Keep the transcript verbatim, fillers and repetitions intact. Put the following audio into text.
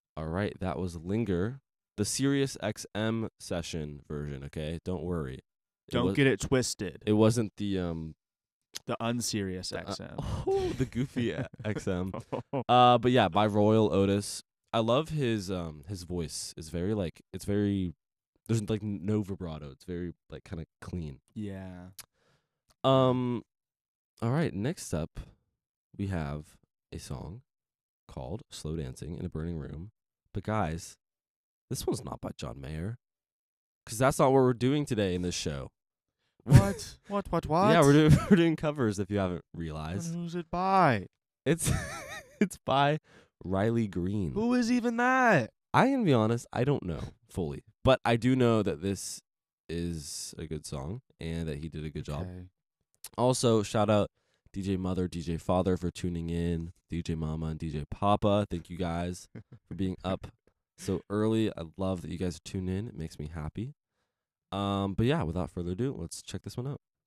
All right, that was Linger, the Sirius X M session version. Okay, don't worry. It Don't was. get it twisted. It wasn't the um. The unserious The, uh, X M. oh, the goofy X M. Uh, but yeah, by Royal Otis. I love his um his voice is very like it's very there's like no vibrato. It's very like kind of clean. Yeah. Um. All right. Next up, we have a song called "Slow Dancing in a Burning Room." But guys, this one's not by John Mayer, because that's not what we're doing today in this show. What? what? What? What? Yeah, we're doing we're doing covers. If you haven't And realized, who's it by? it's it's by Riley Green. Who is even that? I can be honest, I don't know fully, but I do know that this is a good song and that he did a good job. Okay. Also, shout out D J Mother, D J Father for tuning in, D J Mama and D J Papa. Thank you guys for being up so early. I love that you guys tune in. It makes me happy. Um, but yeah, without further ado, let's check this one out.